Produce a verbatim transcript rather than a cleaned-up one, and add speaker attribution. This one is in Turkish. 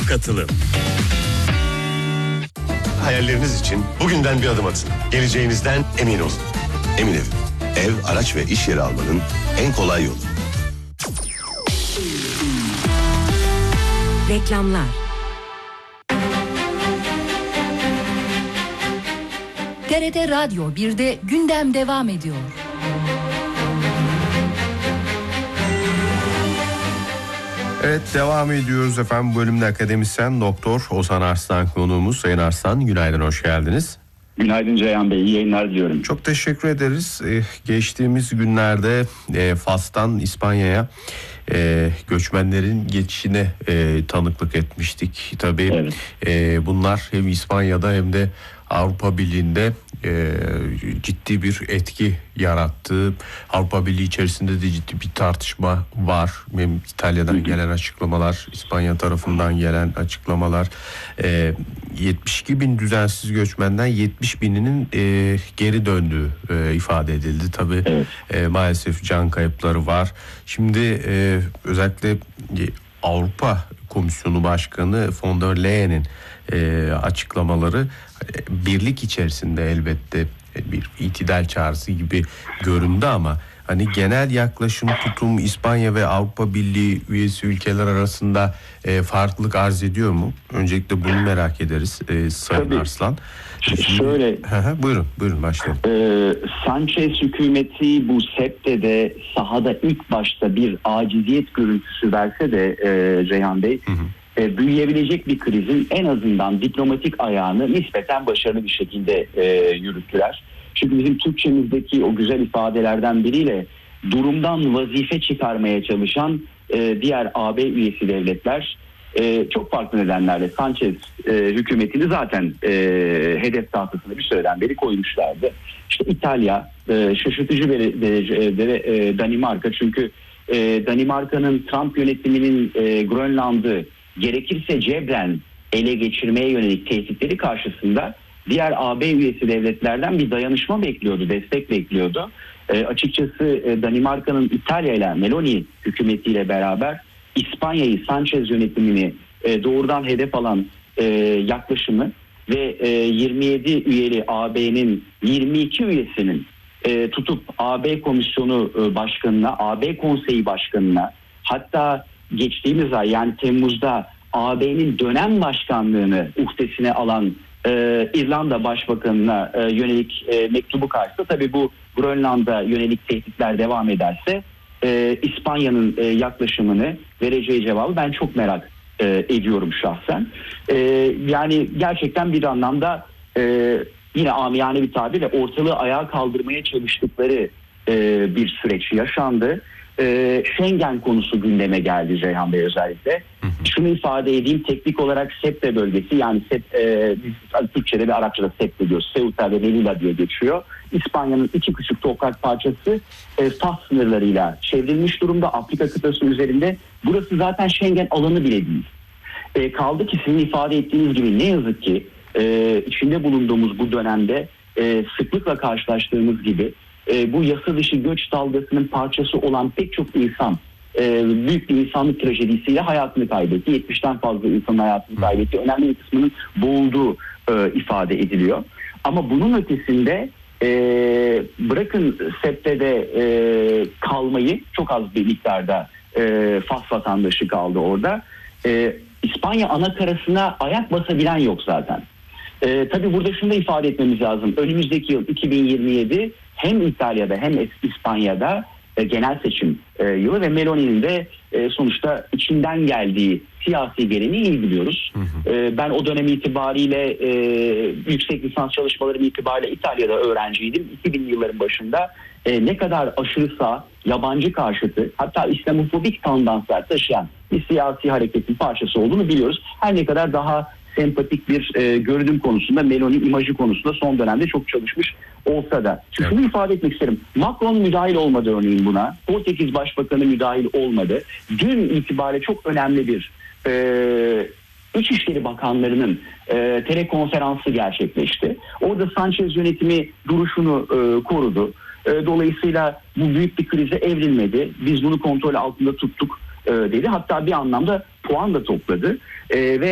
Speaker 1: katılım.
Speaker 2: Hayalleriniz için bugünden bir adım atın. Geleceğinizden emin olun. Emin Ev. Ev, araç ve iş yeri almanın en kolay yolu.
Speaker 3: Reklamlar. T R T Radyo birde gündem devam ediyor.
Speaker 4: Evet, devam ediyoruz efendim. Bu bölümde akademisyen Doktor Ozan Arslan konuğumuz. Sayın Arslan, günaydın, hoş geldiniz.
Speaker 5: Günaydın Ceyhan Bey, iyi yayınlar diliyorum.
Speaker 4: Çok teşekkür ederiz. Ee, geçtiğimiz günlerde e, Fas'tan İspanya'ya e, göçmenlerin geçişine e, tanıklık etmiştik. Tabii evet. e, bunlar hem İspanya'da hem de Avrupa Birliği'nde e, ciddi bir etki yarattı. Avrupa Birliği içerisinde de ciddi bir tartışma var. Hem İtalya'dan gelen açıklamalar, İspanya tarafından gelen açıklamalar. E, yetmiş iki bin düzensiz göçmenden yetmiş bininin e, geri döndüğü e, ifade edildi. Tabii evet. e, maalesef can kayıpları var. Şimdi e, özellikle e, Avrupa Komisyonu Başkanı von der Leyen'in e, açıklamaları birlik içerisinde elbette bir itidal çağrısı gibi göründü ama hani genel yaklaşım, tutum İspanya ve Avrupa Birliği üyesi ülkeler arasında e, farklılık arz ediyor mu? Öncelikle bunu merak ederiz e, Sayın Tabii. Arslan.
Speaker 5: Şimdi, Şöyle
Speaker 4: buyurun buyurun başlayalım.
Speaker 5: E, Sanchez hükümeti bu septede sahada ilk başta bir aciziyet görüntüsü verse de e, Ceyhan Bey hı hı. E, büyüyebilecek bir krizin en azından diplomatik ayağını nispeten başarılı bir şekilde e, yürüttüler. Çünkü bizim Türkçemizdeki o güzel ifadelerden biriyle durumdan vazife çıkarmaya çalışan e, diğer A B üyesi devletler e, çok farklı nedenlerle Sanchez e, hükümetini zaten e, hedef tahtasına bir süreden beri koymuşlardı. İşte İtalya, e, şaşırtıcı bir derecede e, Danimarka, çünkü e, Danimarka'nın Trump yönetiminin e, Grönland'ı gerekirse cebren ele geçirmeye yönelik tehditleri karşısında diğer A B üyesi devletlerden bir dayanışma bekliyordu, destek bekliyordu. E, açıkçası e, Danimarka'nın İtalya ile Meloni hükümetiyle beraber İspanya'yı, Sanchez yönetimini e, doğrudan hedef alan e, yaklaşımı ve e, yirmi yedi üyeli A B'nin yirmi iki üyesinin e, tutup A B Komisyonu e, Başkanı'na, A B Konseyi Başkanı'na, hatta geçtiğimiz ay yani Temmuz'da A B'nin dönem başkanlığını uhdesine alan e, İrlanda Başbakanı'na e, yönelik e, mektubu karşısında, tabii bu Grönland'a yönelik tehditler devam ederse e, İspanya'nın e, yaklaşımını, vereceği cevabı ben çok merak e, ediyorum şahsen. E, yani gerçekten bir anlamda e, yine amiyane bir tabirle ortalığı ayağa kaldırmaya çalıştıkları e, bir süreç yaşandı. Ee, Schengen konusu gündeme geldi Ceyhan Bey özellikle. Hı hı. Şunu ifade edeyim, teknik olarak SEPTE bölgesi, yani SEP, e, biz Türkçe'de ve Arapça'da SEPTE diyoruz. Ceuta ve Melilla diye geçiyor. İspanya'nın iki küçük toprak parçası e, Fas sınırlarıyla çevrilmiş durumda, Afrika kıtası üzerinde. Burası zaten Schengen alanı bile değil. E, kaldı ki sizin ifade ettiğiniz gibi ne yazık ki e, içinde bulunduğumuz bu dönemde e, sıklıkla karşılaştığımız gibi E, bu yasa dışı göç dalgasının parçası olan pek çok insan e, büyük bir insanlık trajedisiyle hayatını kaybetti. yetmişten fazla insanın hayatını kaybetti. Önemli bir kısmının boğulduğu e, ifade ediliyor. Ama bunun ötesinde e, bırakın SEPTE'de e, kalmayı, çok az bir miktarda e, Fas vatandaşı kaldı orada. E, İspanya anakarasına ayak basabilen yok zaten. E, tabii burada şunu da ifade etmemiz lazım. Önümüzdeki yıl iki bin yirmi yedi hem İtalya'da hem İspanya'da e, genel seçim e, yılı ve Meloni'nin de e, sonuçta içinden geldiği siyasi geleneği iyi biliyoruz. Hı hı. E, ben o dönem itibariyle e, yüksek lisans çalışmalarım itibariyle İtalya'da öğrenciydim. iki binli yılların başında e, ne kadar aşırı sağ, yabancı karşıtı, hatta İslamofobik tandanslar taşıyan bir siyasi hareketin parçası olduğunu biliyoruz. Her ne kadar daha sempatik bir e, görünüm konusunda, Meloni imajı konusunda son dönemde çok çalışmış olsa da. Şimdi evet. Şunu ifade etmek isterim. Macron müdahil olmadı örneğin buna. Portekiz Başbakanı müdahil olmadı. Dün itibariyle çok önemli bir e, İçişleri Bakanlarının e, telekonferansı gerçekleşti. Orada Sanchez yönetimi duruşunu e, korudu. E, dolayısıyla bu büyük bir krize evrilmedi. Biz bunu kontrol altında tuttuk e, dedi. Hatta bir anlamda puan da topladı. E, ve